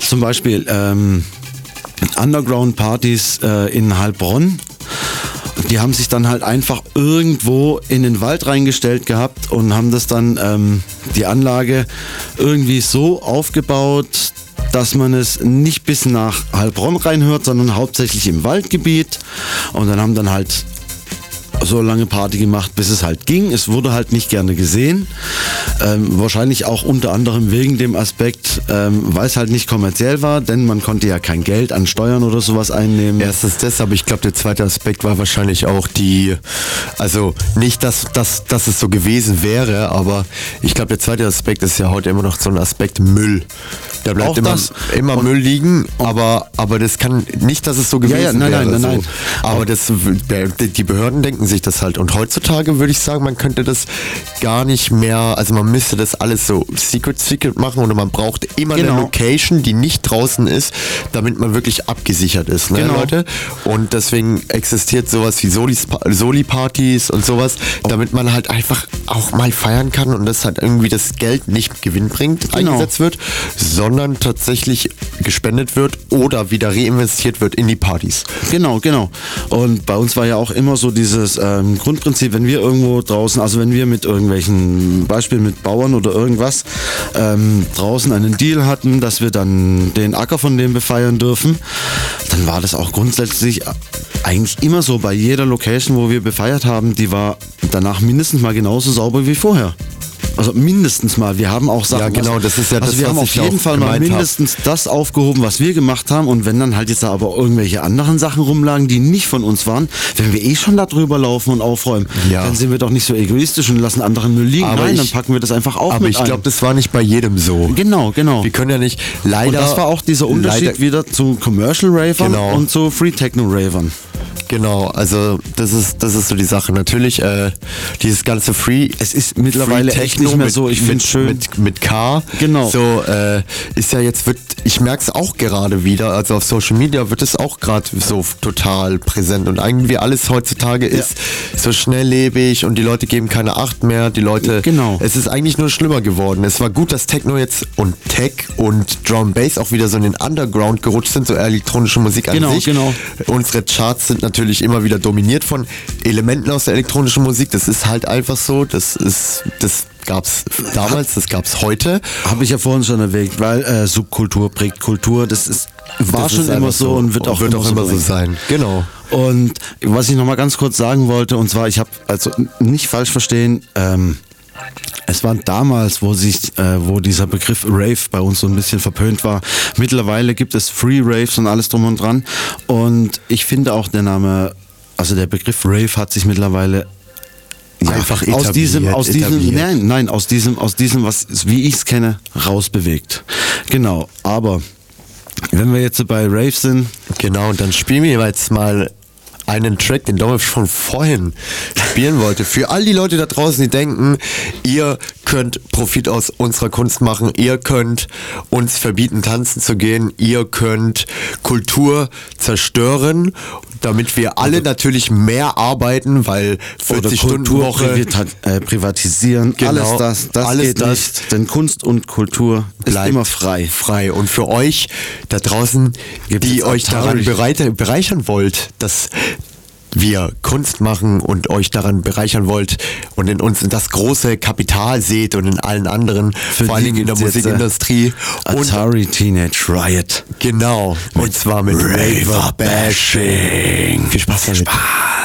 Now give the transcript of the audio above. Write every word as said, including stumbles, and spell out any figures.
zum Beispiel ähm, Underground-Partys äh, in Heilbronn. Die haben sich dann halt einfach irgendwo in den Wald reingestellt gehabt und haben das dann, ähm, die Anlage irgendwie so aufgebaut, dass man es nicht bis nach Heilbronn reinhört, sondern hauptsächlich im Waldgebiet. Und dann haben dann halt so lange Party gemacht, bis es halt ging. Es wurde halt nicht gerne gesehen. Ähm, wahrscheinlich auch unter anderem wegen dem Aspekt, ähm, weil es halt nicht kommerziell war, denn man konnte ja kein Geld an Steuern oder sowas einnehmen. Erstens das, aber ich glaube, der zweite Aspekt war wahrscheinlich auch die, also nicht, dass, dass, dass es so gewesen wäre, aber ich glaube, der zweite Aspekt ist ja heute immer noch so ein Aspekt Müll. Da bleibt auch immer, das. immer und, Müll liegen, aber, aber das kann nicht, dass es so gewesen ja, ja, nein, wäre. Nein, nein, so. nein. Aber das, die Behörden denken sich das halt. Und heutzutage würde ich sagen, man könnte das gar nicht mehr, also man müsste das alles so secret, secret machen oder man braucht immer genau. eine Location, die nicht draußen ist, damit man wirklich abgesichert ist, ne, genau. Leute? Und deswegen existiert sowas wie Solis, Soli-Partys und sowas, damit man halt einfach auch mal feiern kann und das halt irgendwie das Geld nicht Gewinn bringt, genau. eingesetzt wird, sondern tatsächlich gespendet wird oder wieder reinvestiert wird in die Partys. Genau, genau. Und bei uns war ja auch immer so dieses ähm, Grundprinzip, wenn wir irgendwo draußen, also wenn wir mit irgendwelchen, Beispiel mit Bauern oder irgendwas, ähm, draußen einen Deal hatten, dass wir dann den Acker von dem befeiern dürfen, dann war das auch grundsätzlich eigentlich immer so bei jeder Location, wo wir befeiert haben, die war danach mindestens mal genauso sauber wie vorher. Also mindestens mal. Wir haben auch Sachen. Ja, genau, das ist ja also das, wir was haben auf ich jeden auch Fall mal mindestens hab. das aufgehoben, was wir gemacht haben. Und wenn dann halt jetzt aber irgendwelche anderen Sachen rumlagen, die nicht von uns waren, wenn wir eh schon da drüber laufen und aufräumen, ja. dann sind wir doch nicht so egoistisch und lassen anderen Müll liegen. Aber Nein, ich, dann packen wir das einfach auch aber mit ich glaube, das war nicht bei jedem so. Genau, genau. Wir können ja nicht, leider... Und das war auch dieser Unterschied leider, wieder zu Commercial Ravern genau. und zu Free Techno Ravern. Genau, also das ist das ist so die Sache. Natürlich, äh, dieses ganze Free... Es ist mittlerweile Free echt nicht mehr mit, so, ich finde schön... Mit, mit K. Genau. So, äh, ist ja jetzt, wird, ich merke es auch gerade wieder, also auf Social Media wird es auch gerade so total präsent und irgendwie alles heutzutage ist ja. so schnelllebig und die Leute geben keine Acht mehr, die Leute... Genau. Es ist eigentlich nur schlimmer geworden. Es war gut, dass Techno jetzt und Tech und Drum Bass auch wieder so in den Underground gerutscht sind, so elektronische Musik an genau, sich. Genau, genau. Unsere Charts sind natürlich immer wieder dominiert von Elementen aus der elektronischen Musik. Das ist halt einfach so. Das ist, das gab's damals, das gab's heute. Habe ich ja vorhin schon erwähnt, weil äh, Subkultur prägt Kultur. Das ist, war das schon ist immer so und wird auch wird immer, auch immer so, so sein. Genau. Und was ich noch mal ganz kurz sagen wollte, und zwar, ich habe, also nicht falsch verstehen, ähm, es war damals, wo sich, äh, wo dieser Begriff Rave bei uns so ein bisschen verpönt war. Mittlerweile gibt es Free Raves und alles drum und dran. Und ich finde auch der Name, also der Begriff Rave hat sich mittlerweile ja, einfach aus diesem, aus diesem, etabliert. nein, nein, aus diesem, aus diesem, was, wie ich es kenne, rausbewegt. Genau. Aber wenn wir jetzt bei Rave sind, genau, und dann spielen wir jetzt mal einen Track, den Dominik schon vorhin spielen wollte. Für all die Leute da draußen, die denken, ihr könnt Profit aus unserer Kunst machen, ihr könnt uns verbieten, tanzen zu gehen, ihr könnt Kultur zerstören, damit wir alle oder natürlich mehr arbeiten, weil vierzig Stunden Woche äh, privatisieren, genau, alles das, das alles geht das nicht, denn Kunst und Kultur ist immer frei. Frei. Und für euch da draußen, Gibt die euch daran bereite, bereichern wollt, dass wir Kunst machen und euch daran bereichern wollt und in uns das große Kapital seht und in allen anderen, Für vor allen Dingen in der Musikindustrie. Atari Teenage Riot. Genau. Und zwar mit Raver Bashing. Viel Spaß damit. Spaß.